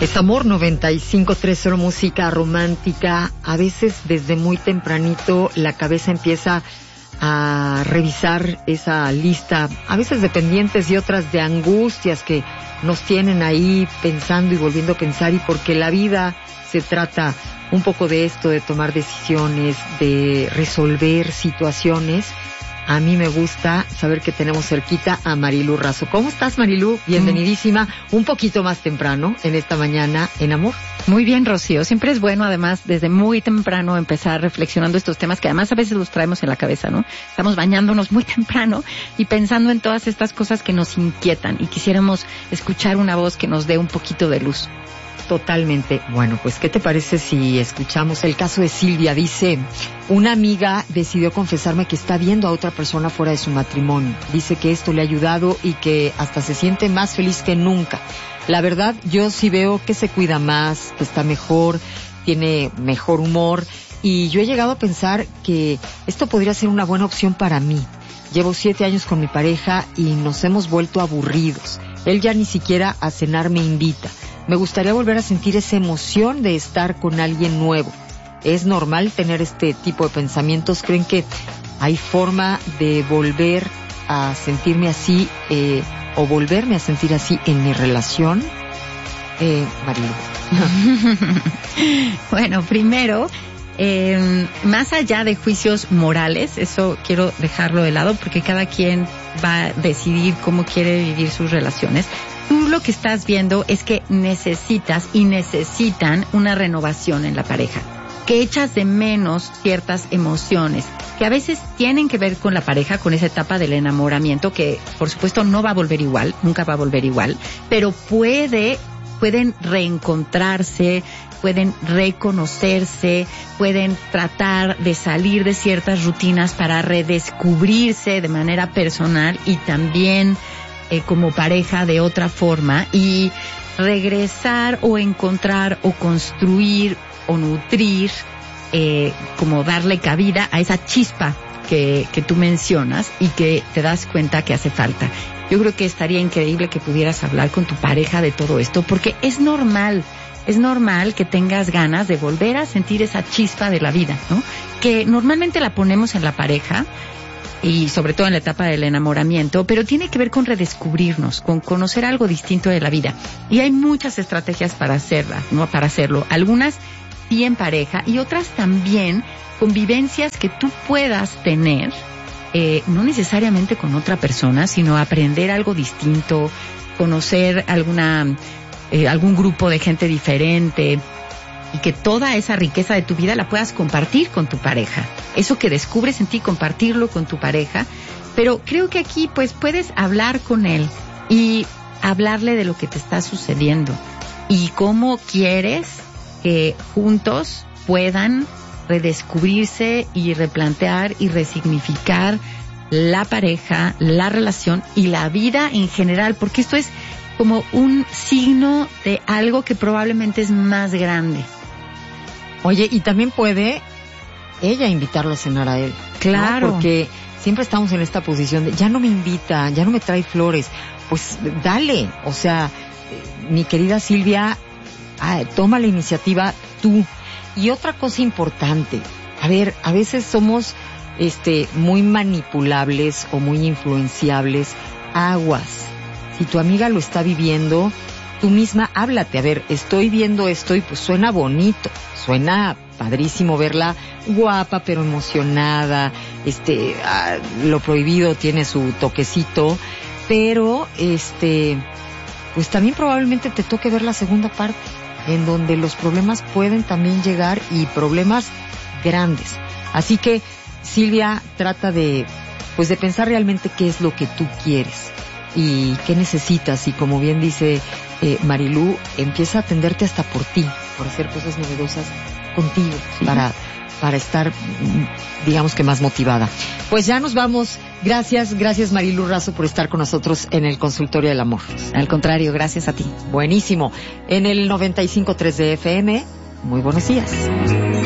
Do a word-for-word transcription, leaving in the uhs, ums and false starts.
Es Amor noventa y cinco tres, solo música romántica. A veces desde muy tempranito la cabeza empieza a revisar esa lista, a veces de pendientes y otras de angustias que nos tienen ahí pensando y volviendo a pensar, y porque la vida se trata un poco de esto, de tomar decisiones, de resolver situaciones. A mí me gusta saber que tenemos cerquita a Marilú Razo. ¿Cómo estás, Marilú? Bienvenidísima. Mm. Un poquito más temprano en esta mañana en Amor. Muy bien, Rocío. Siempre es bueno, además, desde muy temprano empezar reflexionando estos temas que además a veces los traemos en la cabeza, ¿no? Estamos bañándonos muy temprano y pensando en todas estas cosas que nos inquietan y quisiéramos escuchar una voz que nos dé un poquito de luz. Totalmente. Bueno, pues, ¿qué te parece si escuchamos el caso de Silvia? Dice, una amiga decidió confesarme que está viendo a otra persona fuera de su matrimonio. Dice que esto le ha ayudado y que hasta se siente más feliz que nunca. La verdad, yo sí veo que se cuida más, que está mejor, tiene mejor humor, y yo he llegado a pensar que esto podría ser una buena opción para mí. Llevo siete años con mi pareja y nos hemos vuelto aburridos. Él ya ni siquiera a cenar me invita. Me gustaría volver a sentir esa emoción de estar con alguien nuevo. ¿Es normal tener este tipo de pensamientos? ¿Creen que hay forma de volver a sentirme así eh, o volverme a sentir así en mi relación? Eh, Marilú. Bueno, primero, eh, más allá de juicios morales, eso quiero dejarlo de lado porque cada quien va a decidir cómo quiere vivir sus relaciones. Tú lo que estás viendo es que necesitas y necesitan una renovación en la pareja, que echas de menos ciertas emociones que a veces tienen que ver con la pareja, con esa etapa del enamoramiento que por supuesto no va a volver igual, nunca va a volver igual, pero puede, pueden reencontrarse, pueden reconocerse, pueden tratar de salir de ciertas rutinas para redescubrirse de manera personal y también Eh, como pareja de otra forma, y regresar o encontrar o construir o nutrir, eh, como darle cabida a esa chispa que, que tú mencionas y que te das cuenta que hace falta. Yo creo que estaría increíble que pudieras hablar con tu pareja de todo esto, porque es normal, es normal que tengas ganas de volver a sentir esa chispa de la vida, ¿no? Que normalmente la ponemos en la pareja, y sobre todo en la etapa del enamoramiento, pero tiene que ver con redescubrirnos, con conocer algo distinto de la vida. Y hay muchas estrategias para hacerla, ¿no? Para hacerlo. Algunas sí en pareja y otras también con vivencias que tú puedas tener, eh, no necesariamente con otra persona, sino aprender algo distinto, conocer alguna, eh, algún grupo de gente diferente, y que toda esa riqueza de tu vida la puedas compartir con tu pareja. Eso que descubres en ti, compartirlo con tu pareja. Pero creo que aquí pues puedes hablar con él y hablarle de lo que te está sucediendo y cómo quieres que juntos puedan redescubrirse y replantear y resignificar la pareja, la relación y la vida en general, porque esto es como un signo de algo que probablemente es más grande. Oye, y también puede ella invitarlo a cenar a él. Claro. ¿No? Porque siempre estamos en esta posición de, ya no me invita, ya no me trae flores. Pues dale, o sea, mi querida Silvia, ah, toma la iniciativa tú. Y otra cosa importante, a ver, a veces somos este muy manipulables o muy influenciables. Aguas. Si tu amiga lo está viviendo, tú misma háblate. A ver, estoy viendo esto y pues suena bonito, suena padrísimo verla guapa pero emocionada, este, ah, lo prohibido tiene su toquecito, pero este, pues también probablemente te toque ver la segunda parte, en donde los problemas pueden también llegar y problemas grandes. Así que, Silvia, trata de, pues de pensar realmente qué es lo que tú quieres y qué necesitas, y como bien dice eh, Marilú, empieza a atenderte hasta por ti, por hacer cosas novedosas contigo, sí, para para estar, digamos que más motivada. Pues ya nos vamos. Gracias, gracias Marilú Razo por estar con nosotros en el Consultorio del Amor. Al contrario, gracias a ti. Buenísimo. En el noventa y cinco tres de F M, muy buenos días.